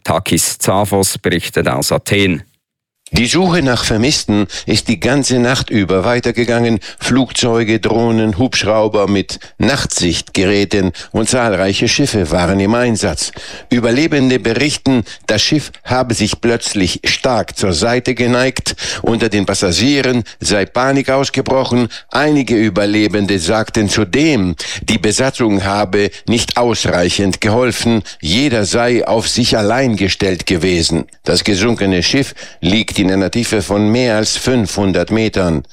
Takis Tsavos berichtet aus Athen. Die Suche nach Vermissten ist die ganze Nacht über weitergegangen. Flugzeuge, Drohnen, Hubschrauber mit Nachtsichtgeräten und zahlreiche Schiffe waren im Einsatz. Überlebende berichten, das Schiff habe sich plötzlich stark zur Seite geneigt. Unter den Passagieren sei Panik ausgebrochen. Einige Überlebende sagten zudem, die Besatzung habe nicht ausreichend geholfen. Jeder sei auf sich allein gestellt gewesen. Das gesunkene Schiff liegt in einer Tiefe von mehr als 500 Metern.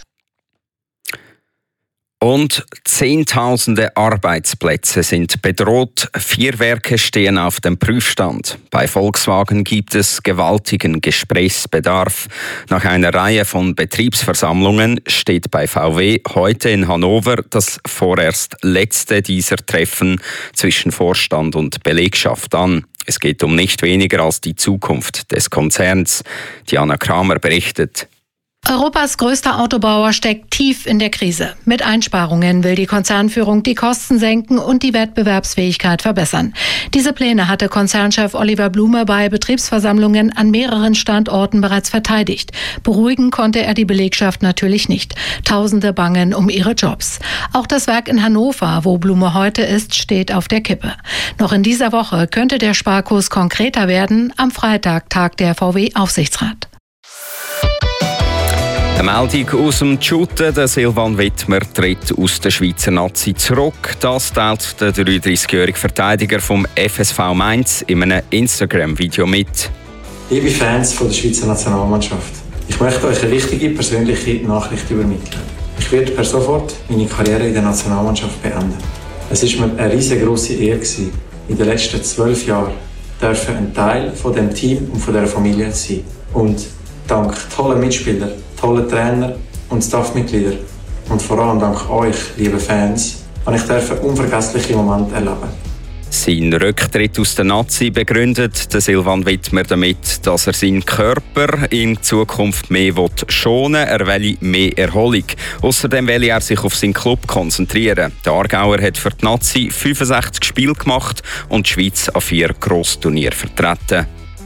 Und Zehntausende Arbeitsplätze sind bedroht. 4 Werke stehen auf dem Prüfstand. Bei Volkswagen gibt es gewaltigen Gesprächsbedarf. Nach einer Reihe von Betriebsversammlungen steht bei VW heute in Hannover das vorerst letzte dieser Treffen zwischen Vorstand und Belegschaft an. Es geht um nicht weniger als die Zukunft des Konzerns. Diana Kramer berichtet. Europas größter Autobauer steckt tief in der Krise. Mit Einsparungen will die Konzernführung die Kosten senken und die Wettbewerbsfähigkeit verbessern. Diese Pläne hatte Konzernchef Oliver Blume bei Betriebsversammlungen an mehreren Standorten bereits verteidigt. Beruhigen konnte er die Belegschaft natürlich nicht. Tausende bangen um ihre Jobs. Auch das Werk in Hannover, wo Blume heute ist, steht auf der Kippe. Noch in dieser Woche könnte der Sparkurs konkreter werden. Am Freitag tagt der VW-Aufsichtsrat. Eine Meldung aus dem Shooten. Der Silvan Wittmer tritt aus der Schweizer Nazi zurück. Das teilt der 33-jährige Verteidiger vom FSV Mainz in einem Instagram-Video mit. Liebe Fans von der Schweizer Nationalmannschaft, ich möchte euch eine wichtige persönliche Nachricht übermitteln. Ich werde per sofort meine Karriere in der Nationalmannschaft beenden. Es war mir eine riesengroße Ehre, in den letzten 12 Jahren ein Teil von dem Team und von dieser Familie zu sein. Und dank tollen Mitspielern, tollen Trainer und Staffmitglieder und vor allem dank euch, liebe Fans, habe ich einen unvergesslichen Moment erleben. Sein Rücktritt aus der Nazi begründet der Silvan Wittmer damit, dass er seinen Körper in Zukunft mehr schonen will. Er will mehr Erholung. Außerdem will er sich auf seinen Club konzentrieren. Der Aargauer hat für die Nazi 65 Spiele gemacht und die Schweiz an 4 Grossturnieren vertreten.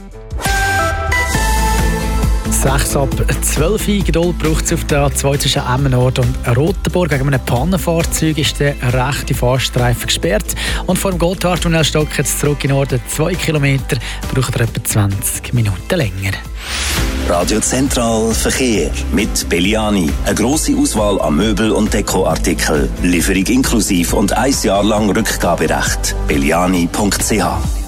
6 ab 12 Uhr. Geduld braucht es auf der A2 zwischen Emmenort und Rotenburg. Wegen einem Pannenfahrzeug ist der rechte Fahrstreifen gesperrt. Und vor dem Gotthardtunnel stockt jetzt zurück in Norden 2 Kilometer. Braucht er etwa 20 Minuten länger. Radio Zentral Verkehr mit Belliani. Eine grosse Auswahl an Möbel- und Dekoartikeln. Lieferung inklusiv und 1 Jahr lang Rückgaberecht. belliani.ch.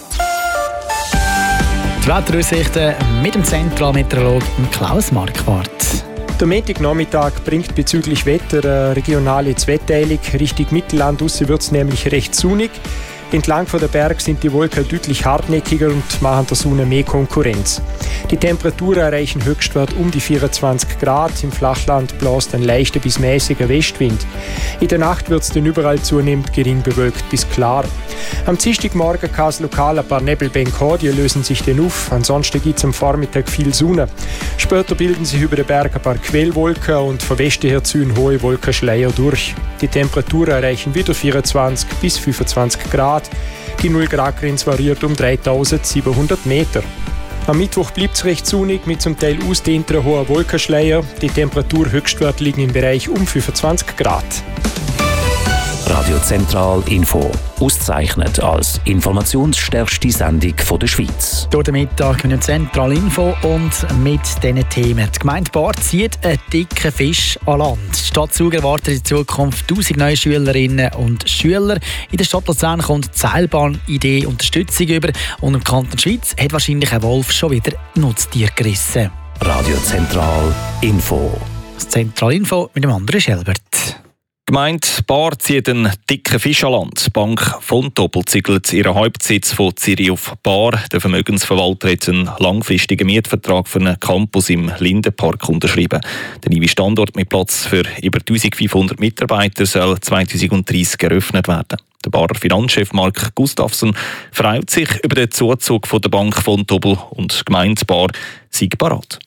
Die Wetteraussichten mit dem Zentralmeteorologen Klaus Marquardt. Der Montagnachmittag bringt bezüglich Wetter eine regionale Zweiteilung. Richtung Mittelland wird es nämlich recht sonnig. Entlang von der Berg sind die Wolken deutlich hartnäckiger und machen der Sonne mehr Konkurrenz. Die Temperaturen erreichen Höchstwert um die 24 Grad. Im Flachland bläst ein leichter bis mäßiger Westwind. In der Nacht wird es dann überall zunehmend gering bewölkt bis klar. Am Dienstagmorgen kann es lokal ein paar Nebelbänke haben, die lösen sich dann auf. Ansonsten gibt es am Vormittag viel Sonne. Später bilden sich über den Berg ein paar Quellwolken und von Westen her ziehen hohe Wolkenschleier durch. Die Temperaturen erreichen wieder 24 bis 25 Grad. Die 0-Grad-Grenze variiert um 3700 Meter. Am Mittwoch bleibt es recht sonnig mit zum Teil ausdehnteren hohen Wolkenschleier. Die Temperaturhöchstwerte liegen im Bereich um 25 Grad. Radio Zentral Info. Auszeichnet als informationsstärkste Sendung der Schweiz. Durch den Mittag mit dem Zentral Info und mit diesen Themen. Die Gemeinde Baar zieht einen dicken Fisch an Land. Die Stadt Zug erwartet in Zukunft 1000 neue Schülerinnen und Schüler. In der Stadt Luzern kommt die Seilbahn-Idee Unterstützung über. Und im Kanton Schweiz hat wahrscheinlich ein Wolf schon wieder Nutztier gerissen. Radio Zentral Info. Das Zentral Info mit dem anderen Schelbert. Die Gemeinde Baar zieht einen dicken Fisch an Land. Die Bank Vontobel ziegelt ihren Hauptsitz von Zürich auf Baar. Der Vermögensverwalter hat einen langfristigen Mietvertrag für einen Campus im Lindenpark unterschrieben. Der neue Standort mit Platz für über 1500 Mitarbeiter soll 2030 eröffnet werden. Der Baarer Finanzchef Mark Gustafsson freut sich über den Zuzug von der Bank Vontobel und die Gemeinde Baar sei parat.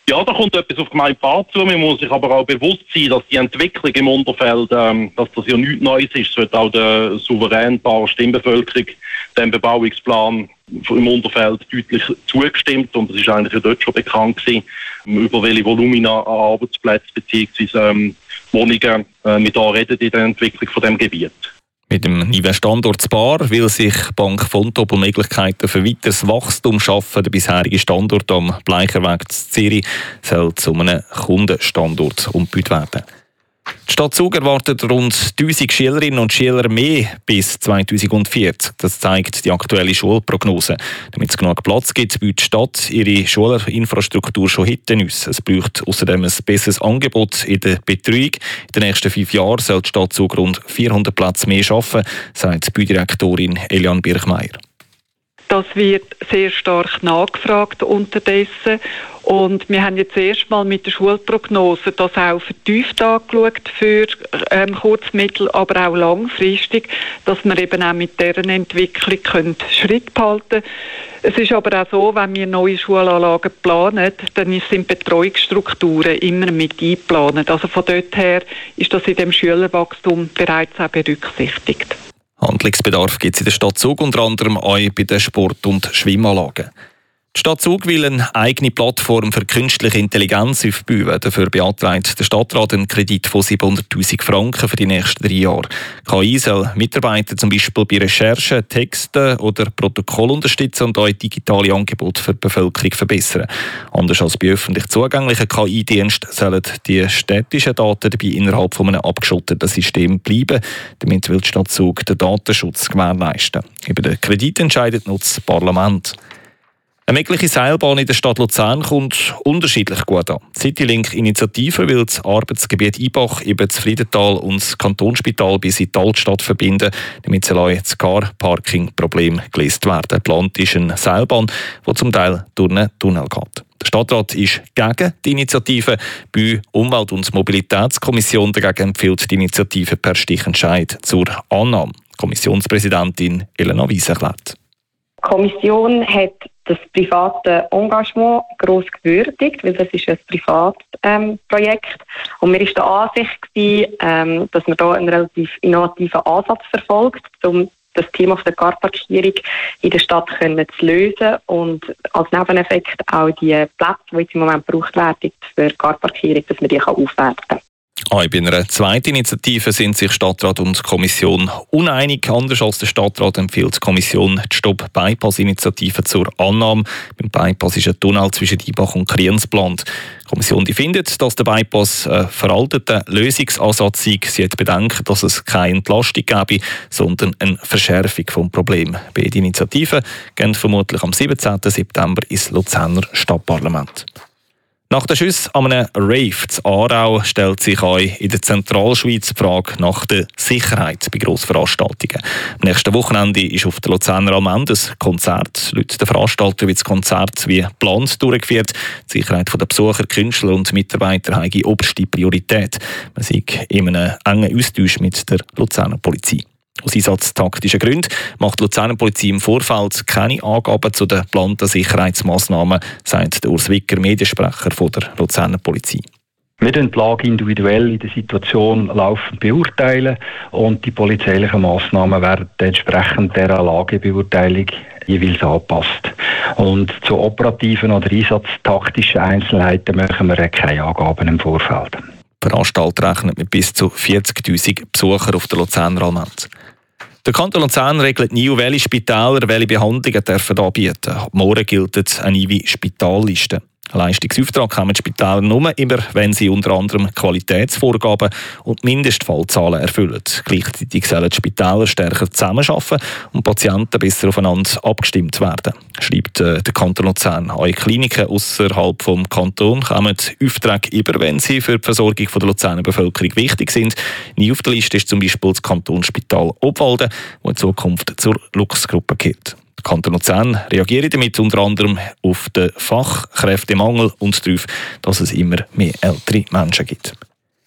Ja, da kommt etwas auf die Gemeinde Baar zu. Man muss sich aber auch bewusst sein, dass die Entwicklung im Unterfeld, dass das ja nichts Neues ist. Es wird auch der souveränen Baarer Stimmbevölkerung dem Bebauungsplan im Unterfeld deutlich zugestimmt. Und es ist eigentlich ja dort schon bekannt gewesen, über welche Volumina an Arbeitsplätzen bzw. Wohnungen wir da reden in der Entwicklung von dem Gebiet. Mit dem neuen Standort Baar will sich Bank Vontobel Möglichkeiten für weiteres Wachstum schaffen. Der bisherige Standort am Bleicherweg in Zürich soll zu einem Kundenstandort umgebaut werden. Die Stadt Zug erwartet rund 1000 Schülerinnen und Schüler mehr bis 2040. Das zeigt die aktuelle Schulprognose. Damit es genug Platz gibt, baut die Stadt ihre Schulinfrastruktur schon heute aus. Es braucht außerdem ein besseres Angebot in der Betreuung. In den nächsten 5 Jahren soll die Stadt Zug rund 400 Plätze mehr schaffen, sagt die Baudirektorin Eliane Birchmeier. Das wird sehr stark nachgefragt unterdessen. Und wir haben jetzt erstmal mit der Schulprognose das auch vertieft angeschaut für kurz-, mittel-, aber auch langfristig, dass wir eben auch mit deren Entwicklung Schritt behalten können. Es ist aber auch so, wenn wir neue Schulanlagen planen, dann sind Betreuungsstrukturen immer mit eingeplant. Also von dort her ist das in dem Schülerwachstum bereits auch berücksichtigt. Handlungsbedarf gibt es in der Stadt Zug, unter anderem auch bei den Sport- und Schwimmanlagen. Die Stadt Zug will eine eigene Plattform für künstliche Intelligenz aufbauen. Dafür beantragt der Stadtrat einen Kredit von 700'000 Franken für die nächsten 3 Jahre. KI soll Mitarbeiter zum Beispiel bei Recherchen, Texten oder Protokoll unterstützen und auch digitale Angebote für die Bevölkerung verbessern. Anders als bei öffentlich zugänglichen KI-Diensten sollen die städtischen Daten dabei innerhalb von einem abgeschotteten System bleiben. Damit will die Stadt Zug den Datenschutz gewährleisten. Über den Kredit entscheidet noch das Parlament. Eine mögliche Seilbahn in der Stadt Luzern kommt unterschiedlich gut an. Die Citylink-Initiative will das Arbeitsgebiet Ibach über das Friedental und das Kantonsspital bis in die Altstadt verbinden, damit das Car-Parking-Problem gelöst werden. Geplant ist eine Seilbahn, die zum Teil durch einen Tunnel geht. Der Stadtrat ist gegen die Initiative. Bei Umwelt- und Mobilitätskommission dagegen empfiehlt die Initiative per Stichentscheid zur Annahme. Kommissionspräsidentin Elena Weiss erklärt. Die Kommission hat das private Engagement gross gewürdigt, weil das ist ein Privatprojekt. Und mir war der Ansicht, dass man da einen relativ innovativen Ansatz verfolgt, um das Thema der Carparkierung in der Stadt zu lösen und als Nebeneffekt auch die Plätze, die jetzt im Moment gebraucht werden für Carparkierung, dass man die aufwerten kann. Auch bei einer zweiten Initiative sind sich Stadtrat und Kommission uneinig. Anders als der Stadtrat empfiehlt die Kommission die Stopp-Bypass-Initiative zur Annahme. Beim Bypass ist ein Tunnel zwischen Ibach und Kriens geplant. Die Kommission findet, dass der Bypass ein veralteter Lösungsansatz sei. Sie hat Bedenken, dass es keine Entlastung gäbe, sondern eine Verschärfung des Problems. Beide Initiativen gehen vermutlich am 17. September ins Luzerner Stadtparlament. Nach den Schüssen an einem Rave in Aarau stellt sich auch in der Zentralschweiz die Frage nach der Sicherheit bei Grossveranstaltungen. Am nächsten Wochenende ist auf der Luzerner Allmende ein Konzert. Laut der Veranstalter wird das Konzert wie geplant durchgeführt. Die Sicherheit der Besucher, Künstler und Mitarbeiter habe oberste Priorität. Man sei in einem engen Austausch mit der Luzerner Polizei. Aus einsatztaktischen Gründen macht die Luzerner Polizei im Vorfeld keine Angaben zu den geplanten Sicherheitsmaßnahmen, sagt der Urs Wicker, Mediensprecher der Luzerner Polizei. Wir beurteilen die Lage individuell in der Situation laufend beurteilen und die polizeilichen Massnahmen werden entsprechend dieser Lagebeurteilung jeweils angepasst. Und zu operativen oder einsatztaktischen Einzelheiten machen wir keine Angaben im Vorfeld. Die Veranstalter rechnet mit bis zu 40'000 Besuchern auf der Luzerner Allmende. Der Kanton Luzern regelt nie, welche Spitäler welche Behandlungen dürfen anbieten. Ab morgen gilt eine neue Spitalliste. Einen Leistungsauftrag haben die Spitäler nur immer, wenn sie unter anderem Qualitätsvorgaben und Mindestfallzahlen erfüllen. Gleichzeitig sollen die Spitäler stärker zusammenarbeiten und Patienten besser aufeinander abgestimmt werden, schreibt der Kanton Luzern. Auch Kliniken ausserhalb des Kantons kommen Aufträge über, wenn sie für die Versorgung der Luzerner Bevölkerung wichtig sind. Nie auf der Liste ist zum Beispiel das Kantonsspital Obwalden, das in Zukunft zur Luchsgruppe gehört. Der Kanton Luzern reagiert damit unter anderem auf den Fachkräftemangel und darauf, dass es immer mehr ältere Menschen gibt.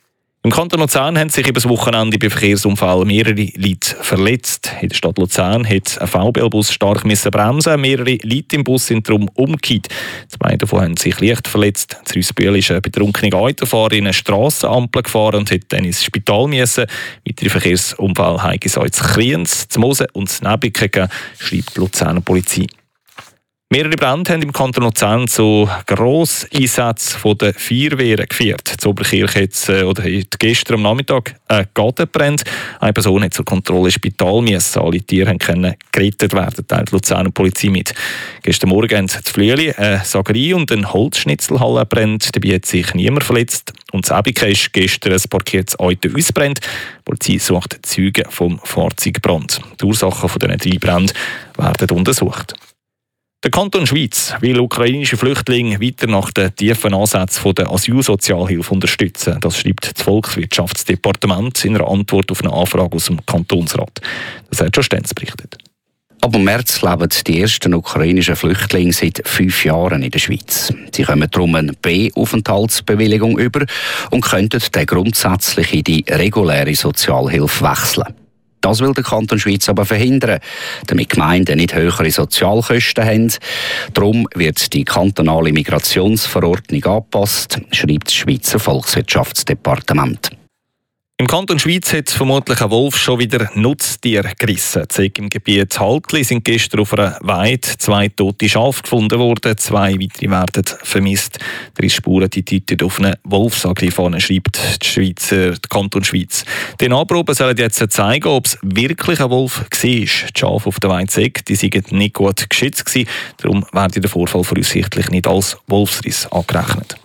Im Kanton Luzern haben sich über das Wochenende bei Verkehrsunfällen mehrere Leute verletzt. In der Stadt Luzern hat ein VBL-Bus stark bremsen. Mehrere Leute im Bus sind darum umgekehrt. 2 davon haben sich leicht verletzt. In Rüssbühl ist ein betrunkener Autofahrer in eine Strassenampel gefahren und hat dann ins Spital müssen. Weitere Verkehrsunfälle haben es auch in Kriens, in Mosen und in Nebiken gegeben, schreibt die Luzerner Polizei. Mehrere Brände haben im Kanton Luzern zu Grosseinsätzen von der Feuerwehren geführt. In Oberkirch hat gestern am Nachmittag ein Garten gebrannt. Eine Person hat zur Kontrolle ins Spital müssen. Alle Tiere können gerettet werden, teilt die Luzerner Polizei mit. Gestern Morgen haben in Flüeli eine Sagerie und eine Holzschnitzelhalle gebrannt. Dabei hat sich niemand verletzt. Und in Ebiken ist gestern ein parkiertes Auto ausgebrannt. Die Polizei sucht Zeugen vom Fahrzeugbrand. Die Ursachen dieser 3 Brände werden untersucht. Der Kanton Schweiz will ukrainische Flüchtlinge weiter nach den tiefen Ansätzen der Asylsozialhilfe unterstützen. Das schreibt das Volkswirtschaftsdepartement in einer Antwort auf eine Anfrage aus dem Kantonsrat. Das hat schon Stenz berichtet. Ab März leben die ersten ukrainischen Flüchtlinge seit 5 Jahren in der Schweiz. Sie kommen darum eine B-Aufenthaltsbewilligung über und könnten dann grundsätzlich in die reguläre Sozialhilfe wechseln. Das will der Kanton Schweiz aber verhindern, damit Gemeinden nicht höhere Sozialkosten haben. Darum wird die kantonale Migrationsverordnung angepasst, schreibt das Schweizer Volkswirtschaftsdepartement. Im Kanton Schweiz hat vermutlich ein Wolf schon wieder Nutztiere gerissen. Im Gebiet Haltli sind gestern auf einer Weide 2 tote Schafe gefunden worden. 2 weitere werden vermisst. 3 Spuren deuten auf einen Wolfsangriff an, schreibt der Kanton Schweiz. Die Nachproben sollen jetzt zeigen, ob es wirklich ein Wolf war. Die Schafe auf der Weide sind nicht gut geschützt gewesen. Darum wird der Vorfall voraussichtlich nicht als Wolfsriss angerechnet.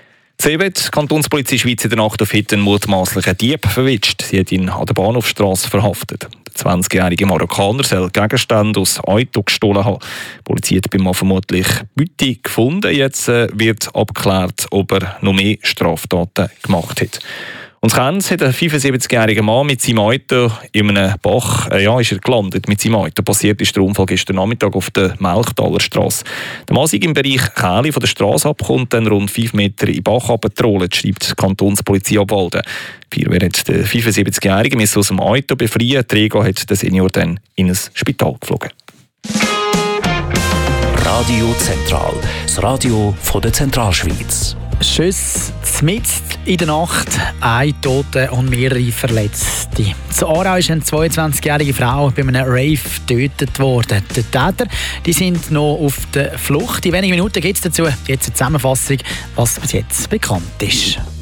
Die Kantonspolizei Schweiz in der Nacht auf Hitten mutmaßlichen Dieb verwitscht. Sie hat ihn an der Bahnhofstrasse verhaftet. Der 20-jährige Marokkaner soll Gegenstände aus Auto gestohlen haben. Die Polizei hat beim Mann vermutlich Beute gefunden. Jetzt wird abgeklärt, ob er noch mehr Straftaten gemacht hat. Und in Kenz hat ein 75-jähriger Mann mit seinem Auto in einem Bach ist er gelandet. Mit seinem Auto passiert ist der Unfall gestern Nachmittag auf der Melchtaler Strasse. Der Mann ist im Bereich Käli von der Strasse abgekommen und dann rund 5 Meter in den Bach abgetrollt, schreibt die Kantonspolizei Obwalden. Die Feuerwehr hat den 75-jährigen aus dem Auto befreien. Die Träger hat den Senior dann in ein Spital geflogen. Radio Zentral, das Radio von der Zentralschweiz. Schüsse mitten in der Nacht, 1 Tote und mehrere Verletzte. Zu Aarau ist eine 22-jährige Frau bei einem Rave getötet worden. Die Täter sind noch auf der Flucht. In wenigen Minuten geht es dazu. Jetzt eine Zusammenfassung, was bis jetzt bekannt ist.